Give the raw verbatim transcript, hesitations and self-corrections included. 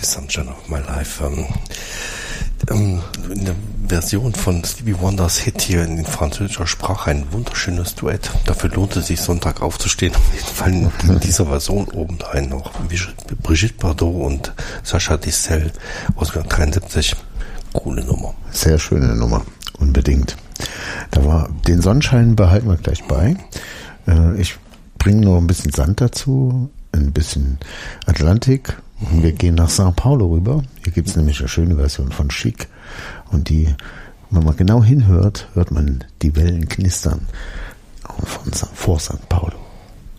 Sunshine of My Life. Ähm, ähm, in der Version von Stevie Wonders Hit hier in französischer Sprache ein wunderschönes Duett. Dafür lohnt es sich, Sonntag aufzustehen. Auf jeden Fall in dieser Version obendrein noch Brigitte Bardot und Sacha Distel aus dreiundsiebzig. Coole Nummer. Sehr schöne Nummer, unbedingt. Da war den Sonnenschein behalten wir gleich bei. Äh, ich bringe noch ein bisschen Sand dazu, ein bisschen Atlantik und wir gehen nach Sao Paulo rüber. Hier gibt es nämlich eine schöne Version von Chic und die, wenn man genau hinhört, hört man die Wellen knistern von, vor Sao Paulo.